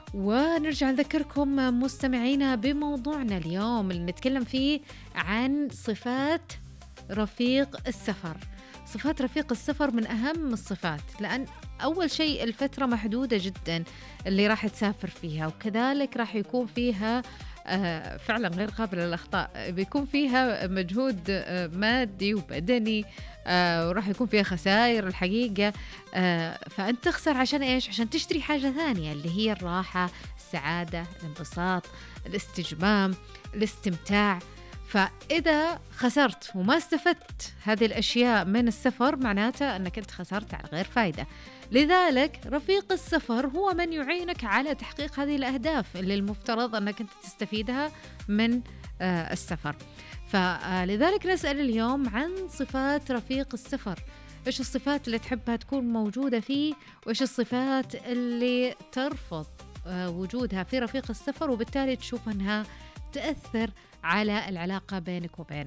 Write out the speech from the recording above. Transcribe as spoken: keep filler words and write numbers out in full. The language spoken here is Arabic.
ونرجع نذكركم مستمعينا بموضوعنا اليوم اللي نتكلم فيه عن صفات رفيق السفر. صفات رفيق السفر من أهم الصفات، لأن أول شيء الفترة محدودة جدا اللي راح تسافر فيها، وكذلك راح يكون فيها آه فعلا غير قابل للأخطاء، بيكون فيها مجهود آه مادي وبدني، آه وراح يكون فيها خسائر الحقيقة. آه فأنت تخسر عشان إيش؟ عشان تشتري حاجة ثانية اللي هي الراحة، السعادة، الانبساط، الاستجمام، الاستمتاع. فإذا خسرت وما استفدت هذه الأشياء من السفر معناته أنك أنت خسرت على غير فايدة. لذلك رفيق السفر هو من يعينك على تحقيق هذه الأهداف اللي المفترض أنك أنت تستفيدها من آه السفر. فلذلك نسأل اليوم عن صفات رفيق السفر. إيش الصفات اللي تحبها تكون موجودة فيه، وإيش الصفات اللي ترفض آه وجودها في رفيق السفر، وبالتالي تشوف أنها تأثر على العلاقة بينك وبينه.